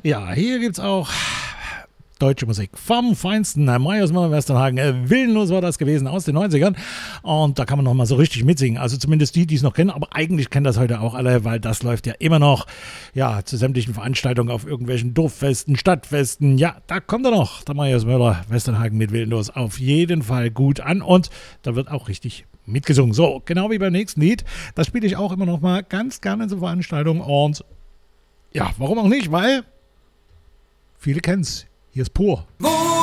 Ja, hier gibt's auch deutsche Musik vom Feinsten. Myers Müller Westernhagen. Willenlos war das gewesen aus den 90ern. Und da kann man noch mal so richtig mitsingen. Also zumindest die es noch kennen. Aber eigentlich kennen das heute auch alle, weil das läuft ja immer noch ja, zu sämtlichen Veranstaltungen auf irgendwelchen Dorffesten, Stadtfesten. Ja, da kommt er noch. Der Myers Müller Westernhagen mit Willenlos auf jeden Fall gut an. Und da wird auch richtig mitgesungen. So, genau wie beim nächsten Lied. Das spiele ich auch immer noch mal ganz gerne in so Veranstaltungen. Und ja, warum auch nicht? Weil viele kennen es. Hier ist Pur.